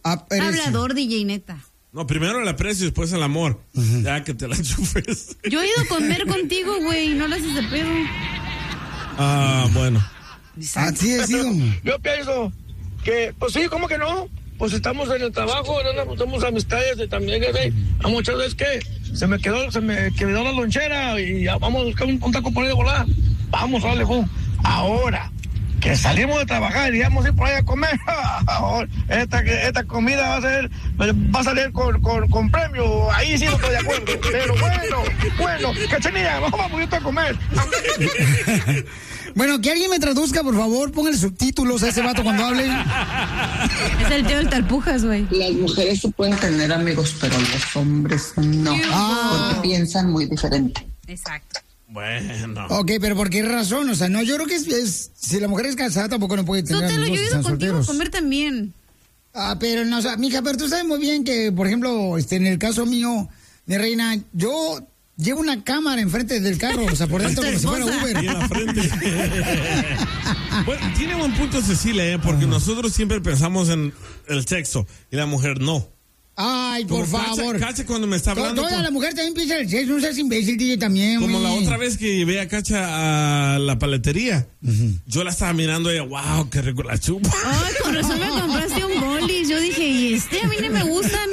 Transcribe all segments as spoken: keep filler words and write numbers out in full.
Hablador, D J, neta. No, primero el aprecio y después el amor. Uh-huh. Ya que te la chufes. Yo he ido a comer contigo, güey, no lo haces de pedo. Ah, bueno. Así es, yo, yo pienso que, pues sí, ¿cómo que no? Pues estamos en el trabajo, ¿no? Estamos amistades de también, ¿sí? A muchas veces que se me quedó, se me quedó la lonchera y ya vamos a buscar un, un taco por ahí de volar. Vamos, vale, ahora que salimos de trabajar y vamos a ir por ahí a comer, esta, esta comida va a ser, va a salir con, con, con premio, ahí sí no estoy de acuerdo, pero bueno, bueno, Cachanilla, vamos a comer. Bueno, que alguien me traduzca, por favor, póngale subtítulos a ese vato cuando hable. Es el tío del Talpujas, güey. Las mujeres sí pueden tener amigos, pero los hombres no, ah. porque piensan muy diferente. Exacto. Bueno. Ok, pero ¿por qué razón? O sea, no, yo creo que es, es si la mujer es casada tampoco no puede tener amigos. No te lo he ido contigo a comer también. Ah, pero no, o sea, mija, pero tú sabes muy bien que, por ejemplo, este, en el caso mío, mi reina, yo llevo una cámara enfrente del carro, o sea, por dentro como si fuera Uber. Y en la frente. Bueno, tiene buen punto Cecilia, ¿eh? Porque uh-huh. nosotros siempre pensamos en el sexo y la mujer no. Ay, por como favor. Cacha, Cacha cuando me está hablando. Toda con... la mujer también piensa el sexo, no seas imbécil, D J también. Como wey. La otra vez que llevé a Cacha a la paletería. Uh-huh. Yo la estaba mirando y ella, wow, qué rico la chupa. Ay, con razón me compraste un bolis. Yo dije, ¿y este? A mí no me gustan.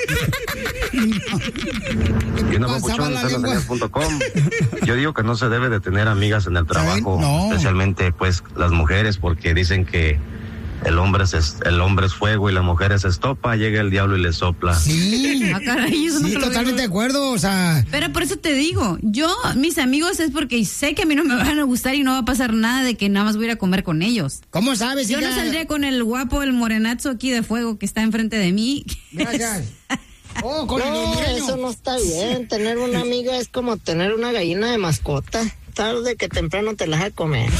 Yo digo que no se debe de tener amigas en el trabajo, no. especialmente pues las mujeres, porque dicen que el hombre es el hombre es fuego y la mujer es estopa, llega el diablo y le sopla. Sí, ah, caray, eso sí, no totalmente de acuerdo, o sea. Pero por eso te digo, yo, mis amigos es porque sé que a mí no me van a gustar y no va a pasar nada de que nada más voy a ir a comer con ellos. ¿Cómo sabes? Yo ya... no saldría con el guapo, el morenazo aquí de fuego que está enfrente de mí. Gracias. Oh, con no, el eso no está bien. Tener una amiga es como tener una gallina de mascota. Tarde que temprano te la vas a comer.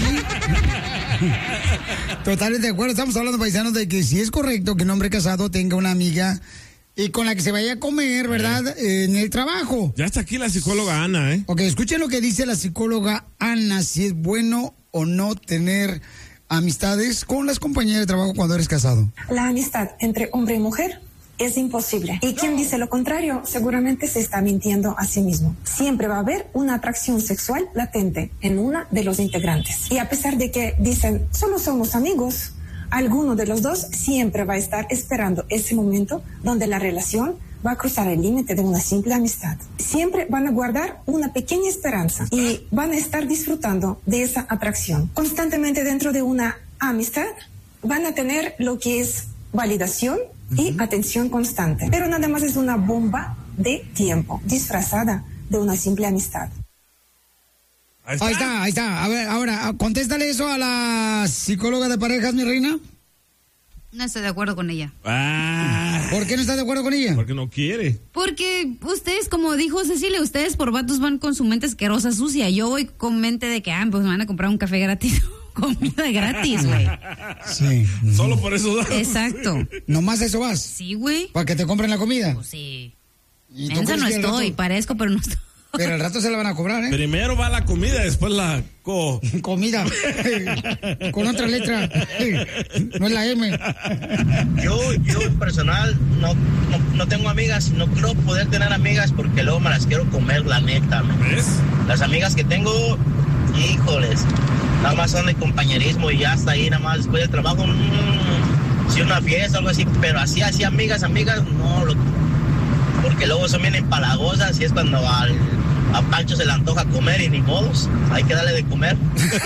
Totalmente de acuerdo. Estamos hablando, paisanos, de que si es correcto que un hombre casado tenga una amiga y con la que se vaya a comer, ¿verdad? Eh, en el trabajo. Ya está aquí la psicóloga Ana, ¿eh? Ok, escuchen lo que dice la psicóloga Ana, si es bueno o no tener amistades con las compañeras de trabajo cuando eres casado. La amistad entre hombre y mujer es imposible. Y quien dice lo contrario seguramente se está mintiendo a sí mismo. Siempre va a haber una atracción sexual latente en una de los integrantes. Y a pesar de que dicen, solo somos amigos, alguno de los dos siempre va a estar esperando ese momento donde la relación va a cruzar el límite de una simple amistad. Siempre van a guardar una pequeña esperanza y van a estar disfrutando de esa atracción. Constantemente dentro de una amistad van a tener lo que es validación y uh-huh. atención constante. Pero nada más es una bomba de tiempo, disfrazada de una simple amistad. Ahí está, ahí está. Ahí está. A ver, ahora, contéstale eso a la psicóloga de parejas, mi reina. No estoy de acuerdo con ella. Ah. ¿Por qué no estás de acuerdo con ella? Porque no quiere. Porque ustedes, como dijo Cecilia, ustedes por vatos van con su mente asquerosa, sucia. Yo voy con mente de que, ah, pues me van a comprar un café gratis. Comida gratis, güey. Sí. Solo por eso das. Exacto. ¿Nomás eso vas? Sí, güey. ¿Para que te compren la comida? Pues sí. Mensa no estoy, rato... parezco, pero no estoy. Pero al rato se la van a cobrar, ¿eh? Primero va la comida, después la co... comida. Con otra letra. No es la M. Yo, yo personal, no, no, no tengo amigas, no creo poder tener amigas porque luego me las quiero comer, la neta. ¿Ves? Las amigas que tengo, híjoles, nada más son de compañerismo y ya hasta ahí, nada más después del trabajo, mmm, si una fiesta o algo así, pero así, así, amigas, amigas, no, lo, porque luego son bien empalagosas y es cuando al, a Pancho se le antoja comer y ni modos, hay que darle de comer.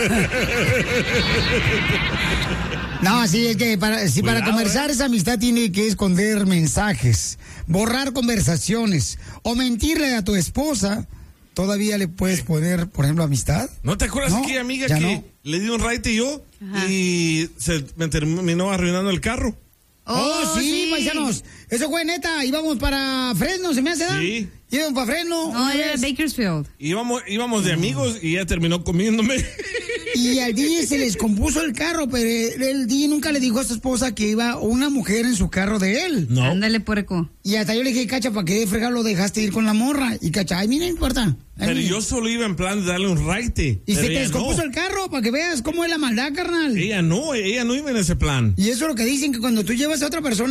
No, sí, es que para, si Cuidado, para conversar eh. esa amistad tiene que esconder mensajes, borrar conversaciones o mentirle a tu esposa. ¿Todavía le puedes poner, por ejemplo, amistad? ¿No te acuerdas ¿No? que amiga ¿Ya que no? le di un raite yo Ajá. y se me terminó arruinando el carro? Oh, oh sí, sí, paisanos. Eso fue neta. Íbamos para Fresno, ¿se me hace? Sí. Íbamos para Fresno. No, era Bakersfield. Íbamos, íbamos de amigos y ella terminó comiéndome. Y al D J se les compuso el carro, pero el D J nunca le dijo a su esposa que iba una mujer en su carro de él. No. Ándale, puerco. Y hasta yo le dije, Cacha, ¿para qué fregado lo dejaste ir con la morra? Y Cacha, ay, mira, no importa. Ay, pero mira. yo solo iba en plan de darle un raite. Y se te descompuso no. el carro para que veas cómo es la maldad, carnal. Ella no, ella no iba en ese plan. Y eso es lo que dicen, que cuando tú llevas a otra persona